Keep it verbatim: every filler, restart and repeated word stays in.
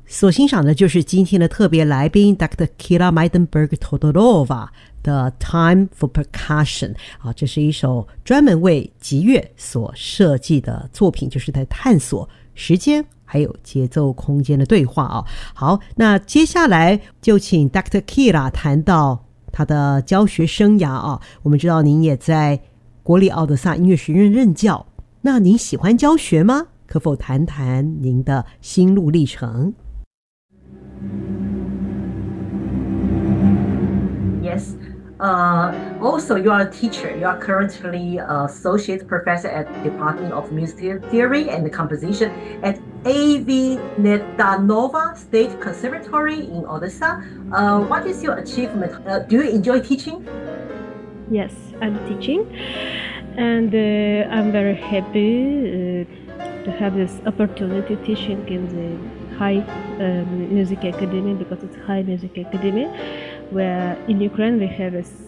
所欣赏的就是今天的特别来宾 Doctor Kira Meidenberg-Todorova 的 Time for Percussion 啊，这是一首专门为吉乐所设计的作品，就是在探索时间还有节奏空间的对话啊。好，那接下来就请 Doctor Kira 谈到他的教学生涯啊。我们知道您也在国立奥德萨音乐学院任教，那您喜欢教学吗？可否谈谈您的心路历程？ Yes. Uh, also, you are a teacher. You are currently uh, associate professor at the Department of Music Theory and Composition at A V Netanova State Conservatory in Odessa. Uh, what is your achievement? Uh, do you enjoy teaching? Yes, I'm teaching, and uh, I'm very happy uh, to have this opportunity teaching in the High um, Music Academy, because it's High Music Academy, where in Ukraine we have a